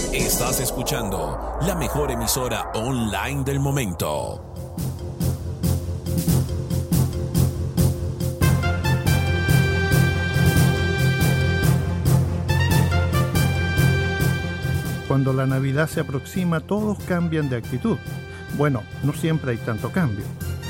Estás escuchando la mejor emisora online del momento. Cuando la Navidad se aproxima, todos cambian de actitud. Bueno, no siempre hay tanto cambio.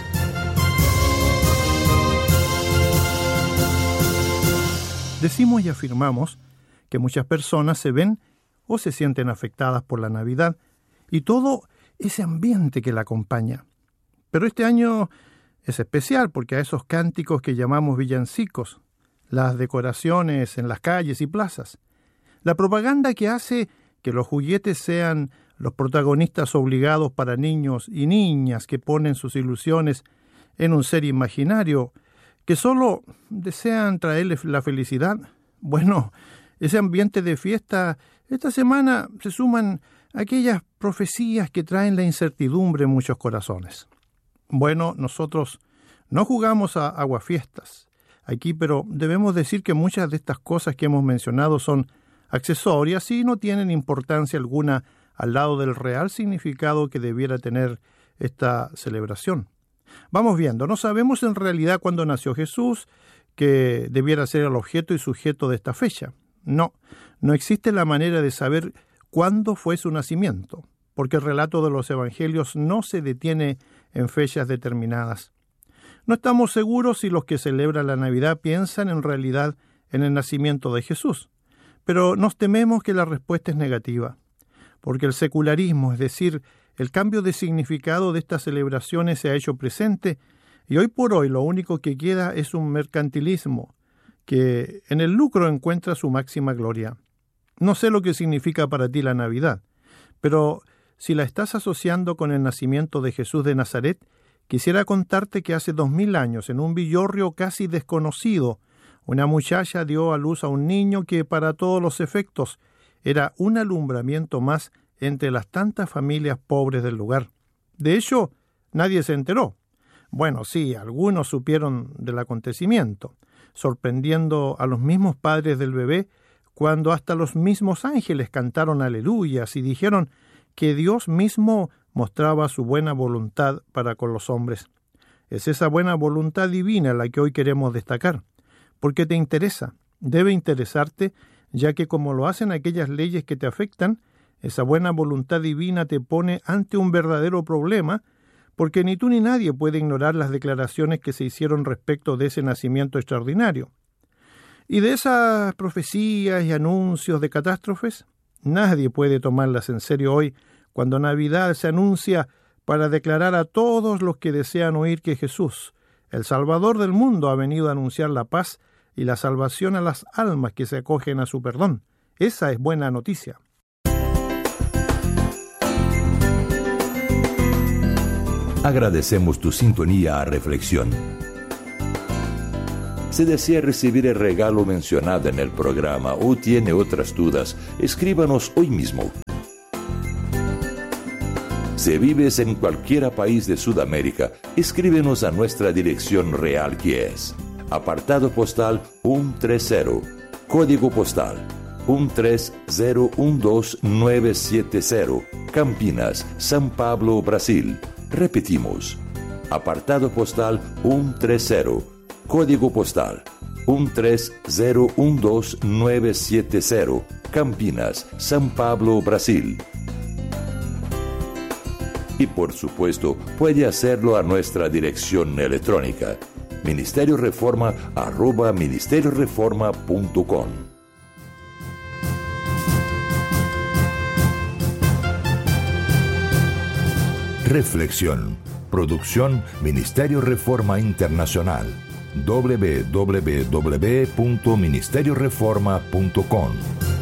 Decimos y afirmamos que muchas personas se ven o se sienten afectadas por la Navidad y todo ese ambiente que la acompaña. Pero este año es especial porque a esos cánticos que llamamos villancicos, las decoraciones en las calles y plazas, la propaganda que hace que los juguetes sean los protagonistas obligados para niños y niñas que ponen sus ilusiones en un ser imaginario, que solo desean traerles la felicidad. Bueno, ese ambiente de fiesta, esta semana se suman aquellas profecías que traen la incertidumbre en muchos corazones. Bueno, nosotros no jugamos a aguafiestas aquí, pero debemos decir que muchas de estas cosas que hemos mencionado son accesorias y no tienen importancia alguna al lado del real significado que debiera tener esta celebración. Vamos viendo, no sabemos en realidad cuándo nació Jesús, que debiera ser el objeto y sujeto de esta fecha. No existe la manera de saber cuándo fue su nacimiento, porque el relato de los evangelios no se detiene en fechas determinadas. No estamos seguros si los que celebran la Navidad piensan en realidad en el nacimiento de Jesús. Pero nos tememos que la respuesta es negativa, porque el secularismo, es decir, el cambio de significado de estas celebraciones se ha hecho presente y hoy por hoy lo único que queda es un mercantilismo que en el lucro encuentra su máxima gloria. No sé lo que significa para ti la Navidad, pero si la estás asociando con el nacimiento de Jesús de Nazaret, quisiera contarte que hace 2000 años, en un villorrio casi desconocido, una muchacha dio a luz a un niño que para todos los efectos era un alumbramiento más entre las tantas familias pobres del lugar. De hecho, nadie se enteró. Bueno, sí, algunos supieron del acontecimiento, sorprendiendo a los mismos padres del bebé cuando hasta los mismos ángeles cantaron aleluyas y dijeron que Dios mismo mostraba su buena voluntad para con los hombres. Es esa buena voluntad divina la que hoy queremos destacar. Porque te interesa, debe interesarte, ya que como lo hacen aquellas leyes que te afectan, esa buena voluntad divina te pone ante un verdadero problema, porque ni tú ni nadie puede ignorar las declaraciones que se hicieron respecto de ese nacimiento extraordinario. Y de esas profecías y anuncios de catástrofes, nadie puede tomarlas en serio hoy, cuando Navidad se anuncia para declarar a todos los que desean oír que Jesús, el Salvador del mundo, ha venido a anunciar la paz y la salvación a las almas que se acogen a su perdón. Esa es buena noticia. Agradecemos tu sintonía a Reflexión. Si desea recibir el regalo mencionado en el programa o tiene otras dudas, escríbanos hoy mismo. Si vives en cualquier país de Sudamérica, escríbenos a nuestra dirección real, que es apartado postal 130, código postal 13012970, Campinas, São Paulo, Brasil. Repetimos, apartado postal 130, código postal 13012970, Campinas, São Paulo, Brasil. Y por supuesto, puede hacerlo a nuestra dirección electrónica, ministerioreforma@ministerioreforma.com. Reflexión. Producción Ministerio Reforma Internacional. www.ministerioreforma.com